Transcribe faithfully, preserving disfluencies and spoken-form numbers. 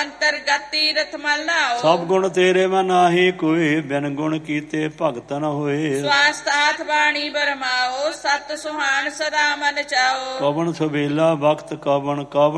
ਅੰਤਰਗਤ ਤੀਰਥ ਮਲ ਨਾਓ। ਸਭ ਗੁਣ ਤੇਰੇ ਮੈਂ ਨਾਹੀ ਕੋਈ, ਬਿਨ ਗੁਣ ਕੀਤੇ ਭਗਤ ਨ ਹੋਏ। ਸਵਾਸਤ ਹਾਥ ਬਾਣੀ ਬਰਮਾਓ, ਸਤ ਸੁਹਾਣ ਸਦਾ ਮਨ ਚਾਓ। ਕਵਣ ਸੁਬੇਲਾ ਵਕਤ ਕਵਣ ਕਵਣ